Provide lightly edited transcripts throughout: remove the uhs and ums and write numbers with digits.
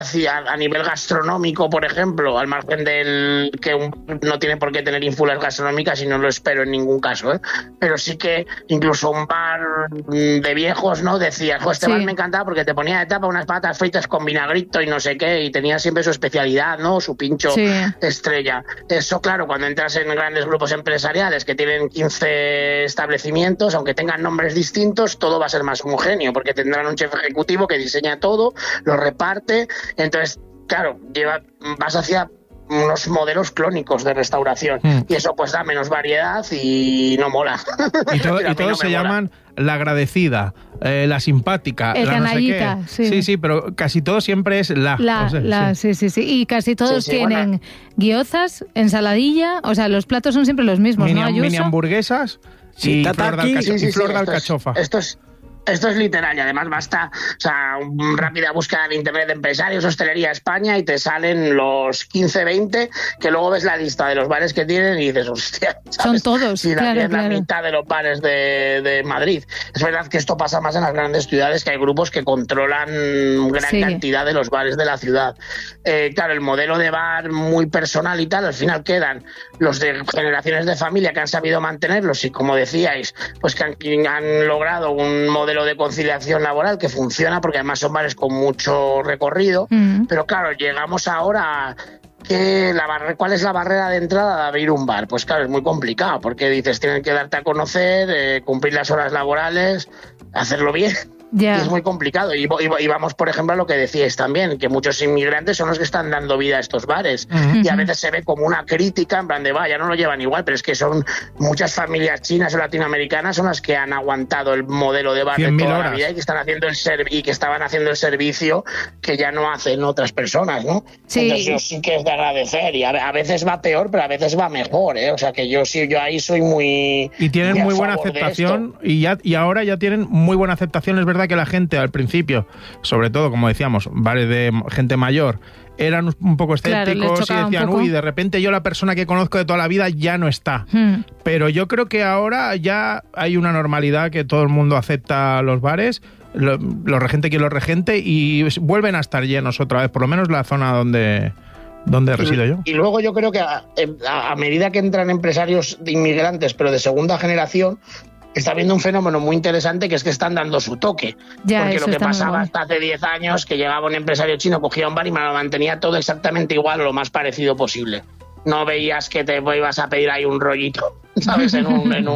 a nivel gastronómico, por ejemplo, al margen del que no tiene por qué tener ínfulas gastronómicas y no lo espero en ningún caso, pero sí que incluso un bar de viejos, ¿no? Decía, este bar me encantaba porque te ponía de tapa unas patatas fritas con vinagrito y no sé qué, y tenía siempre su especialidad, ¿no? Su pincho estrella. Eso, claro, cuando entras en grandes grupos empresariales que tienen 15 establecimientos, aunque tengan nombres distintos, todo va a ser más homogéneo, porque tendrán un chef ejecutivo que diseña todo, lo reparte. Entonces, claro, vas hacia unos modelos clónicos de restauración y eso pues da menos variedad y no mola. Y todos se llaman la agradecida, la simpática, el la canallita, no sé qué. Sí, pero casi todo siempre es sí. Y casi todos tienen guiozas, ensaladilla, o sea, los platos son siempre los mismos, ¿no, Ayuso? Mini hamburguesas y flor de alcachofa. Esto es literal y además basta, o sea, una rápida búsqueda en internet de empresarios, hostelería España y te salen los 15, 20 que luego ves la lista de los bares que tienen y dices, hostia, ¿sabes? Son todos, si la mitad de los bares de Madrid. Es verdad que esto pasa más en las grandes ciudades, que hay grupos que controlan gran cantidad de los bares de la ciudad. Claro, el modelo de bar muy personal y tal, al final quedan los de generaciones de familia que han sabido mantenerlos y, como decíais, pues que han logrado un modelo de conciliación laboral que funciona, porque además son bares con mucho recorrido, pero claro, llegamos ahora ¿cuál es la barrera de entrada de abrir un bar? Pues claro, es muy complicado, porque dices, tienen que darte a conocer, cumplir las horas laborales, hacerlo bien. Y es muy complicado. Y vamos, por ejemplo, a lo que decíais también, que muchos inmigrantes son los que están dando vida a estos bares. Y a veces se ve como una crítica, en plan de, ya no lo llevan igual, pero es que son muchas familias chinas o latinoamericanas son las que han aguantado el modelo de bar de toda la vida y que están haciendo que estaban haciendo el servicio que ya no hacen otras personas, ¿no? Sí. Entonces yo sí que es de agradecer. Y a veces va peor, pero a veces va mejor, ¿eh? O sea que yo ahí soy muy... Y tienen muy buena aceptación y ahora ya tienen muy buena aceptación. Es verdad que la gente al principio, sobre todo, como decíamos, bares de gente mayor, eran un poco escépticos y decían, uy, de repente yo la persona que conozco de toda la vida ya no está. Pero yo creo que ahora ya hay una normalidad que todo el mundo acepta los bares, los regente que los regente, y vuelven a estar llenos otra vez, por lo menos la zona donde resido yo. Y luego yo creo que a medida que entran empresarios de inmigrantes, pero de segunda generación, está habiendo un fenómeno muy interesante, que es que están dando su toque. Porque lo que pasaba hasta hace 10 años, que llegaba un empresario chino, cogía un bar y me lo mantenía todo exactamente igual o lo más parecido posible. No veías que te ibas a pedir ahí un rollito, ¿sabes? En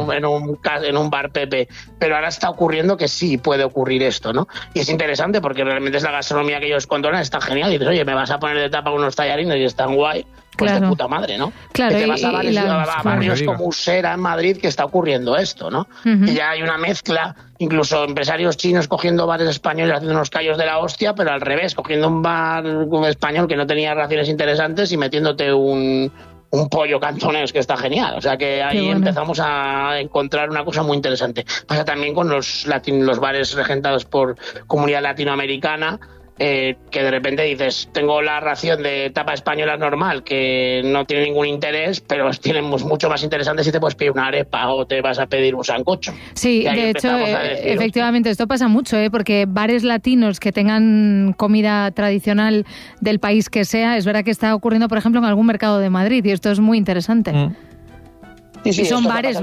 un bar Pepe. Pero ahora está ocurriendo que sí puede ocurrir esto, ¿no? Y es interesante porque realmente es la gastronomía que ellos controlan, está genial. Y dices, oye, me vas a poner de tapa unos tallarines y están guay. Pues de puta madre, ¿no? Claro, que te vas a barrios como Usera en Madrid, que está ocurriendo esto, ¿no? Y ya hay una mezcla, incluso empresarios chinos cogiendo bares españoles haciendo unos callos de la hostia, pero al revés, cogiendo un bar español que no tenía raciones interesantes y metiéndote un pollo cantonés que está genial. O sea que ahí empezamos a encontrar una cosa muy interesante. Pasa también con los bares regentados por comunidad latinoamericana, que de repente dices, tengo la ración de tapa española normal que no tiene ningún interés, pero tienen mucho más interesantes si te puedes pedir una arepa o te vas a pedir un sancocho. Sí, de hecho, efectivamente, esto pasa mucho, porque bares latinos que tengan comida tradicional del país que sea, es verdad que está ocurriendo, por ejemplo, en algún mercado de Madrid, y esto es muy interesante. Sí, y son bares.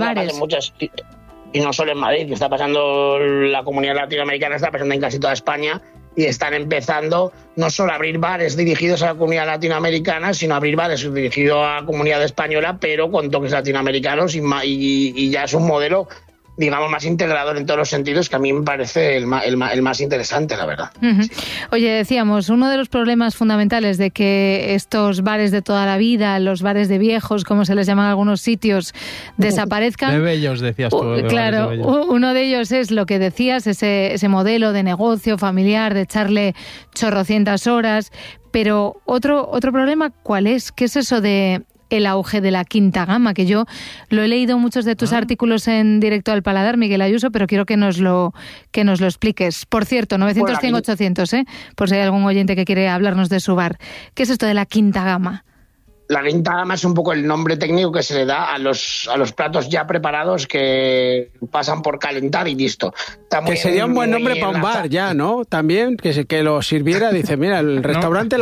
Y no solo en Madrid, que está pasando, la comunidad latinoamericana está pasando en casi toda España, y están empezando no solo a abrir bares dirigidos a la comunidad latinoamericana, sino a abrir bares dirigidos a la comunidad española, pero con toques latinoamericanos, y ya es un modelo, digamos, más integrador en todos los sentidos, que a mí me parece el más interesante, la verdad. Oye, decíamos, uno de los problemas fundamentales de que estos bares de toda la vida, los bares de viejos, como se les llama en algunos sitios, desaparezcan. De bellos, decías tú. Claro, uno de ellos es lo que decías, ese modelo de negocio familiar, de echarle chorrocientas horas. Pero otro problema, ¿cuál es? ¿Qué es eso de el auge de la quinta gama? Que yo lo he leído en muchos de tus artículos en Directo al Paladar, Miguel Ayuso, pero quiero que nos lo expliques. Por cierto, 900, 100, 800, por si hay algún oyente que quiere hablarnos de su bar. ¿Qué es esto de la quinta gama? La quinta gama es un poco el nombre técnico que se le da a los platos ya preparados que pasan por calentar y listo. Que sería un buen nombre para un bar ya, ¿no? También, que lo sirviera, dice, mira, el restaurante